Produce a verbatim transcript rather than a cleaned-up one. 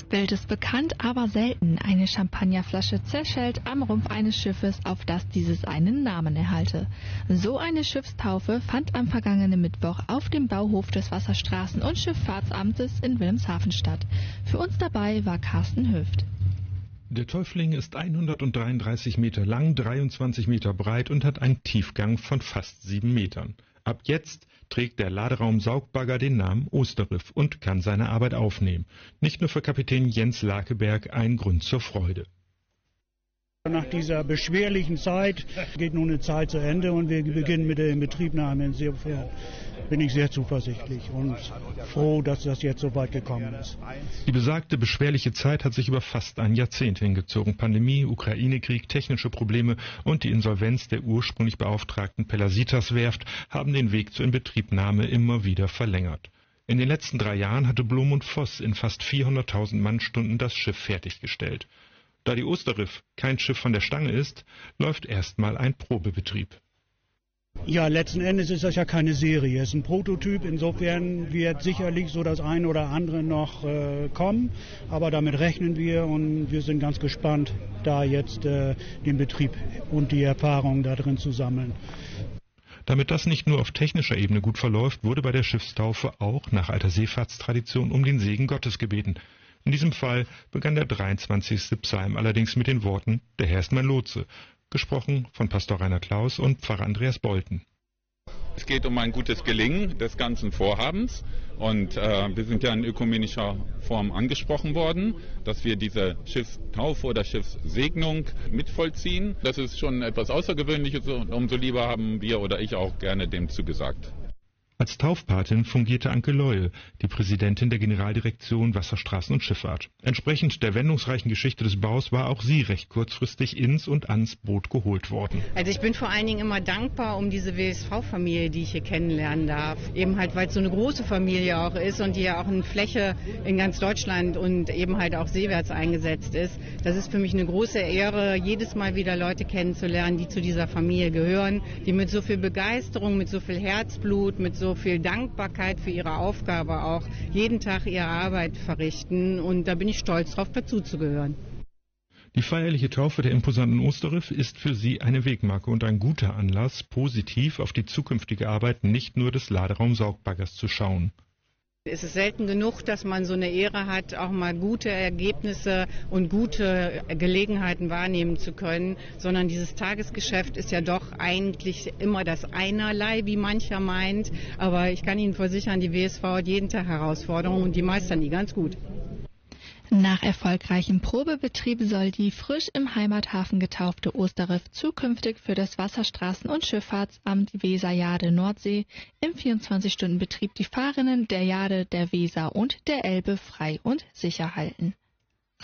Bild ist bekannt, aber selten. Eine Champagnerflasche zerschellt am Rumpf eines Schiffes, auf das dieses einen Namen erhalte. So eine Schiffstaufe fand am vergangenen Mittwoch auf dem Bauhof des Wasserstraßen- und Schifffahrtsamtes in Wilhelmshaven statt. Für uns dabei war Carsten Höft. Der Täufling ist hundertdreiunddreißig Meter lang, dreiundzwanzig Meter breit und hat einen Tiefgang von fast sieben Metern. Ab jetzt trägt der Laderaum-Saugbagger den Namen Osterriff und kann seine Arbeit aufnehmen. Nicht nur für Kapitän Jens Lakeberg ein Grund zur Freude. Nach dieser beschwerlichen Zeit geht nun eine Zeit zu Ende und wir beginnen mit der Inbetriebnahme. Insofern bin ich sehr zuversichtlich und froh, dass das jetzt so weit gekommen ist. Die besagte beschwerliche Zeit hat sich über fast ein Jahrzehnt hingezogen. Pandemie, Ukraine-Krieg, technische Probleme und die Insolvenz der ursprünglich beauftragten Pelasitas-Werft haben den Weg zur Inbetriebnahme immer wieder verlängert. In den letzten drei Jahren hatte Blom und Voss in fast vierhunderttausend Mannstunden das Schiff fertiggestellt. Da die Osterriff kein Schiff von der Stange ist, läuft erstmal ein Probebetrieb. Ja, letzten Endes ist das ja keine Serie, es ist ein Prototyp. Insofern wird sicherlich so das eine oder andere noch äh, kommen. Aber damit rechnen wir und wir sind ganz gespannt, da jetzt äh, den Betrieb und die Erfahrungen da drin zu sammeln. Damit das nicht nur auf technischer Ebene gut verläuft, wurde bei der Schiffstaufe auch nach alter Seefahrtstradition um den Segen Gottes gebeten. In diesem Fall begann der dreiundzwanzigste Psalm allerdings mit den Worten »Der Herr ist mein Lotse«, gesprochen von Pastor Rainer Klaus und Pfarrer Andreas Bolten. Es geht um ein gutes Gelingen des ganzen Vorhabens und äh, wir sind ja in ökumenischer Form angesprochen worden, dass wir diese Schiffstaufe oder Schiffssegnung mitvollziehen. Das ist schon etwas Außergewöhnliches und umso lieber haben wir oder ich auch gerne dem zugesagt. Als Taufpatin fungierte Anke Leue, die Präsidentin der Generaldirektion Wasserstraßen und Schifffahrt. Entsprechend der wendungsreichen Geschichte des Baus war auch sie recht kurzfristig ins und ans Boot geholt worden. Also ich bin vor allen Dingen immer dankbar um diese W S V-Familie, die ich hier kennenlernen darf. Eben halt, weil es so eine große Familie auch ist und die ja auch in Fläche in ganz Deutschland und eben halt auch seewärts eingesetzt ist. Das ist für mich eine große Ehre, jedes Mal wieder Leute kennenzulernen, die zu dieser Familie gehören, die mit so viel Begeisterung, mit so viel Herzblut, mit so viel Dankbarkeit für ihre Aufgabe auch jeden Tag ihre Arbeit verrichten und da bin ich stolz drauf, dazuzugehören. Die feierliche Taufe der imposanten Osterriff ist für sie eine Wegmarke und ein guter Anlass, positiv auf die zukünftige Arbeit nicht nur des Laderaum-Saugbaggers zu schauen. Es ist selten genug, dass man so eine Ehre hat, auch mal gute Ergebnisse und gute Gelegenheiten wahrnehmen zu können, sondern dieses Tagesgeschäft ist ja doch eigentlich immer das Einerlei, wie mancher meint. Aber ich kann Ihnen versichern, die W S V hat jeden Tag Herausforderungen und die meistern die ganz gut. Nach erfolgreichem Probebetrieb soll die frisch im Heimathafen getaufte Osterriff zukünftig für das Wasserstraßen- und Schifffahrtsamt Weser-Jade Nordsee im vierundzwanzig Stunden Betrieb die Fahrerinnen der Jade, der Weser und der Elbe frei und sicher halten.